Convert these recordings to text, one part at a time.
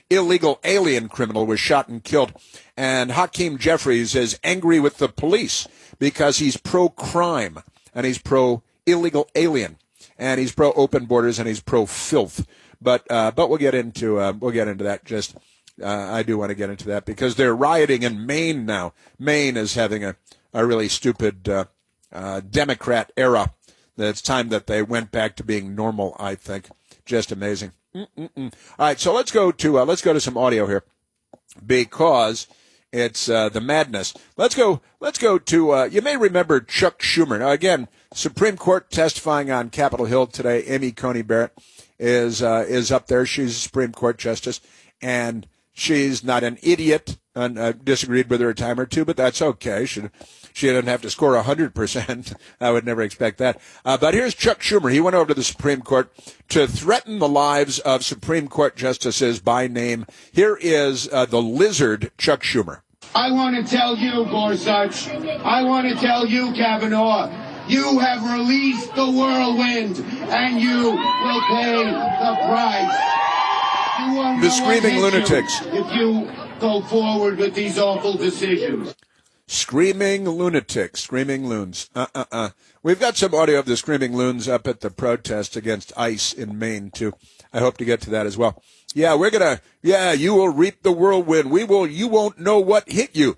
illegal alien criminal was shot and killed. And Hakeem Jeffries is angry with the police because he's pro-crime and he's pro-illegal alien and he's pro-open borders and he's pro-filth. But we'll get into that. I do want to get into that because they're rioting in Maine now. Maine is having a really stupid Democrat era. It's time that they went back to being normal, I think. Just amazing. All right, so let's go to some audio here because it's the madness. Let's go to you may remember Chuck Schumer. Now again, Supreme Court testifying on Capitol Hill today. Amy Coney Barrett is up there. She's a Supreme Court justice, and she's not an idiot. And I disagreed with her a time or two, but that's okay. She doesn't have to score 100%. I would never expect that. But here's Chuck Schumer. He went over to the Supreme Court to threaten the lives of Supreme Court justices by name. Here is the lizard, Chuck Schumer. I want to tell you, Gorsuch. I want to tell you, Kavanaugh. You have released the whirlwind, and you will pay the price. The screaming lunatics. If you go forward with these awful decisions. Screaming lunatics, screaming loons. We've got some audio of the screaming loons up at the protest against ICE in Maine, too. I hope to get to that as well. Yeah, you will reap the whirlwind. You won't know what hit you.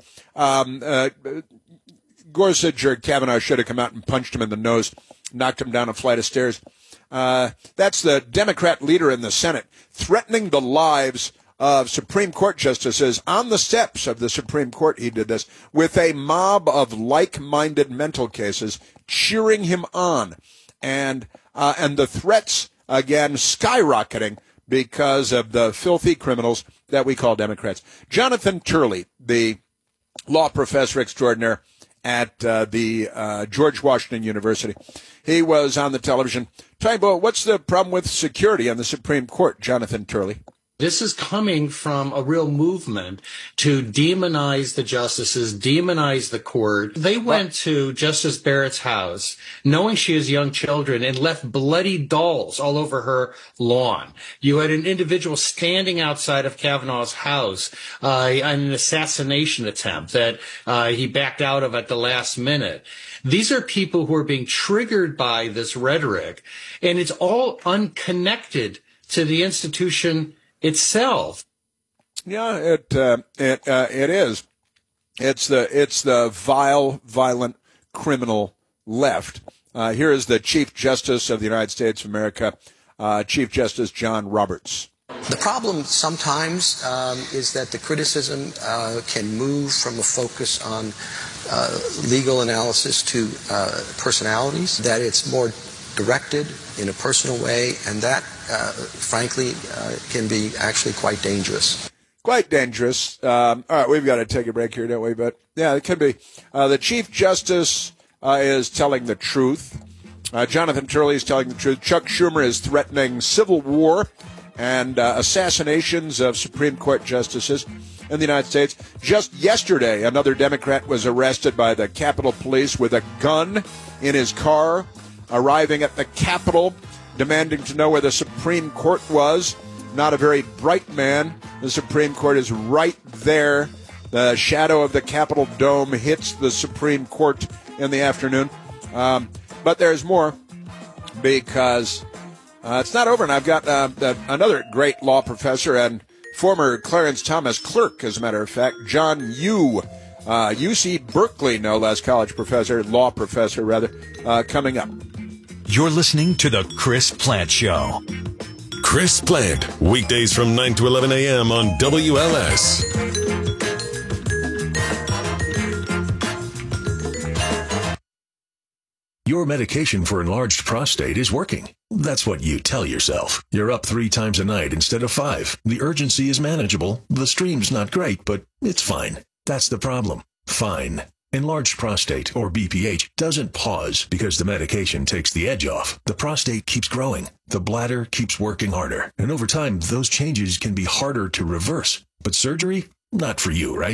Gorsuch or Kavanaugh should have come out and punched him in the nose, knocked him down a flight of stairs. That's the Democrat leader in the Senate threatening the lives of Supreme Court justices on the steps of the Supreme Court. He did this with a mob of like-minded mental cases cheering him on, and the threats again skyrocketing because of the filthy criminals that we call Democrats. Jonathan Turley, the law professor extraordinaire at the George Washington University, he was on the television talking about what's the problem with security on the Supreme Court. Jonathan Turley. This is coming from a real movement to demonize the justices, demonize the court. They went to Justice Barrett's house, knowing she has young children, and left bloody dolls all over her lawn. You had an individual standing outside of Kavanaugh's house on an assassination attempt that he backed out of at the last minute. These are people who are being triggered by this rhetoric, and it's all unconnected to the institution itself. Yeah, it is. It's the vile, violent, criminal left. Here is the Chief Justice of the United States of America, Chief Justice John Roberts. The problem sometimes is that the criticism can move from a focus on legal analysis to personalities, that it's more directed in a personal way, and that, frankly, can be actually quite dangerous. Quite dangerous. All right, we've got to take a break here, don't we? But, yeah, it could be. The Chief Justice is telling the truth. Jonathan Turley is telling the truth. Chuck Schumer is threatening civil war and assassinations of Supreme Court justices in the United States. Just yesterday, another Democrat was arrested by the Capitol Police with a gun in his car, arriving at the Capitol, demanding to know where the Supreme Court was. Not a very bright man. The Supreme Court is right there. The shadow of the Capitol dome hits the Supreme Court in the afternoon. But there's more, because it's not over. And I've got another great law professor and former Clarence Thomas clerk, as a matter of fact, John Yoo, UC Berkeley, no less, college professor, law professor, rather, coming up. You're listening to The Chris Plante Show. Chris Plante, weekdays from 9 to 11 a.m. on WLS. Your medication for enlarged prostate is working. That's what you tell yourself. You're up 3 times a night instead of 5. The urgency is manageable. The stream's not great, but it's fine. That's the problem. Fine. Enlarged prostate, or BPH, doesn't pause because the medication takes the edge off. The prostate keeps growing. The bladder keeps working harder. And over time, those changes can be harder to reverse. But surgery? Not for you, right?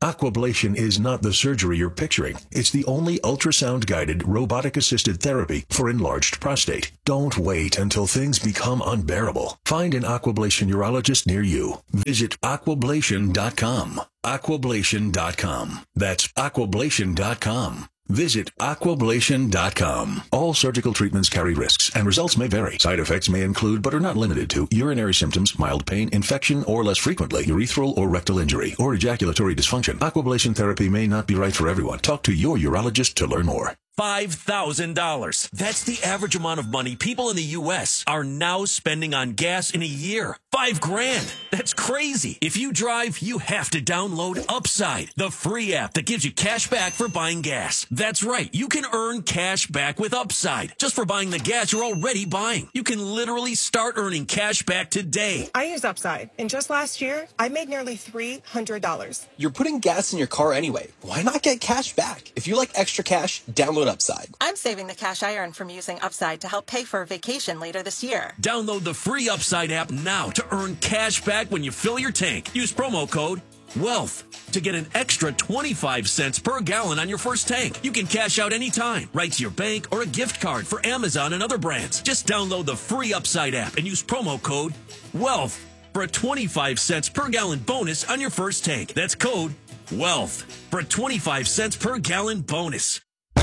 Aquablation is not the surgery you're picturing. It's the only ultrasound-guided, robotic-assisted therapy for enlarged prostate. Don't wait until things become unbearable. Find an Aquablation urologist near you. Visit aquablation.com. Aquablation.com. That's aquablation.com. Visit aquablation.com. All surgical treatments carry risks, and results may vary. Side effects may include, but are not limited to, urinary symptoms, mild pain, infection, or less frequently, urethral or rectal injury, or ejaculatory dysfunction. Aquablation therapy may not be right for everyone. Talk to your urologist to learn more. $5,000. That's the average amount of money people in the U.S. are now spending on gas in a year. $5,000. That's crazy. If you drive, you have to download Upside, the free app that gives you cash back for buying gas. That's right. You can earn cash back with Upside just for buying the gas you're already buying. You can literally start earning cash back today. I use Upside, and just last year, I made nearly $300. You're putting gas in your car anyway. Why not get cash back? If you like extra cash, download Upside. I'm saving the cash I earn from using Upside to help pay for a vacation later this year. Download the free Upside app now to earn cash back when you fill your tank. Use promo code WEALTH to get an extra 25 cents per gallon on your first tank. You can cash out anytime, right to your bank or a gift card for Amazon and other brands. Just download the free Upside app and use promo code WEALTH for a 25 cents per gallon bonus on your first tank. That's code WEALTH for a 25 cents per gallon bonus.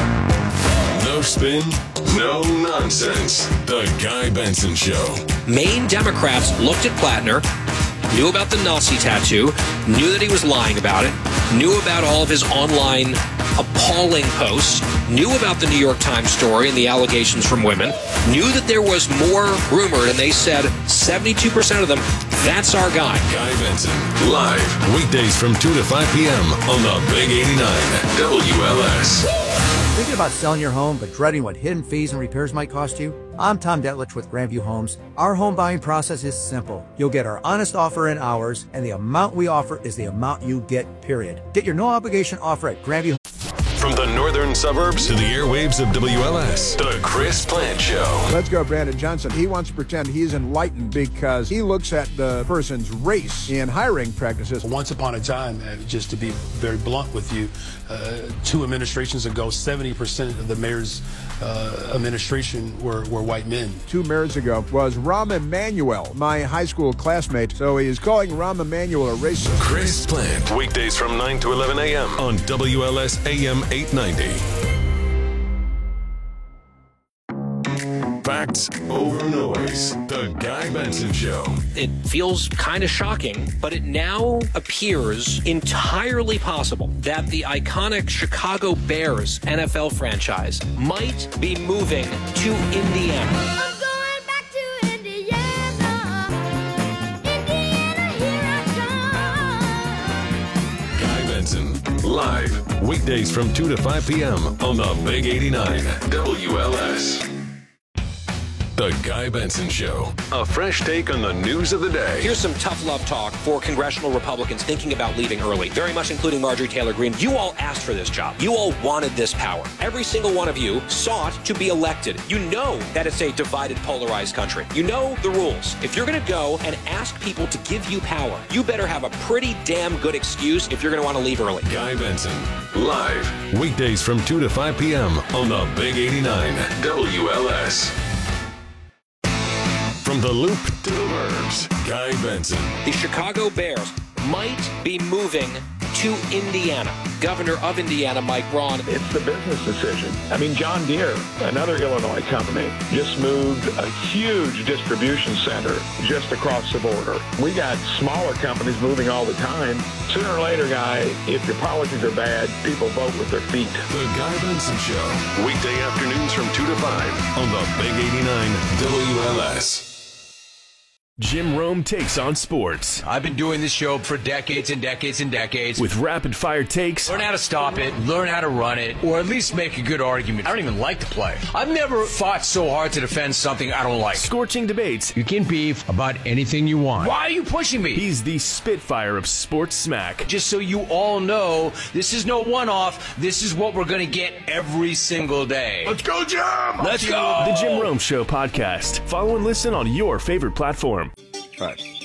No spin, no nonsense. The Guy Benson Show. Maine Democrats looked at Plattner, knew about the Nazi tattoo, knew that he was lying about it, knew about all of his online appalling posts, knew about the New York Times story and the allegations from women, knew that there was more rumored, and they said 72% of them, that's our guy. Guy Benson, live, weekdays from 2 to 5 p.m. on the Big 89 WLS. Thinking about selling your home but dreading what hidden fees and repairs might cost you? I'm Tom Detlich with Grandview Homes. Our home buying process is simple. You'll get our honest offer in hours, and the amount we offer is the amount you get, period. Get your no-obligation offer at Grandview. From the northern suburbs to the airwaves of WLS, the Chris Plant Show. Let's go, Brandon Johnson. He wants to pretend he's enlightened because he looks at the person's race in hiring practices. Once upon a time, just to be very blunt with you, 2 administrations ago, 70% of the mayor's administration were white men. 2 mayors ago was Rahm Emanuel, my high school classmate. So he is calling Rahm Emanuel a racist. Chris Plant, weekdays from 9 to 11 a.m. on WLS AM 890. Facts over noise. The Guy Benson Show. It feels kind of shocking, but it now appears entirely possible that the iconic Chicago Bears NFL franchise might be moving to Indiana. I'm going back to Indiana. Indiana, here I come. Guy Benson, live, weekdays from 2 to 5 p.m. on the Big 89 WLS. The Guy Benson Show. A fresh take on the news of the day. Here's some tough love talk for congressional Republicans thinking about leaving early, very much including Marjorie Taylor Greene. You all asked for this job. You all wanted this power. Every single one of you sought to be elected. You know that it's a divided, polarized country. You know the rules. If you're going to go and ask people to give you power, you better have a pretty damn good excuse if you're going to want to leave early. Guy Benson, live, weekdays from 2 to 5 p.m. on the Big 89 WLS. From the Loop to the Burbs, Guy Benson. The Chicago Bears might be moving to Indiana. Governor of Indiana, Mike Braun. It's the business decision. I mean, John Deere, another Illinois company, just moved a huge distribution center just across the border. We got smaller companies moving all the time. Sooner or later, Guy, if your policies are bad, people vote with their feet. The Guy Benson Show, weekday afternoons from 2 to 5 on the Big 89 WLS. Jim Rome takes on sports. I've been doing this show for decades and decades and decades. With rapid-fire takes. Learn how to stop it, learn how to run it, or at least make a good argument. I don't even like the play. I've never fought so hard to defend something I don't like. Scorching debates. You can beef about anything you want. Why are you pushing me? He's the Spitfire of sports smack. Just so you all know, this is no one-off. This is what we're going to get every single day. Let's go, Jim! Let's go! The Jim Rome Show podcast. Follow and listen on your favorite platform. All right.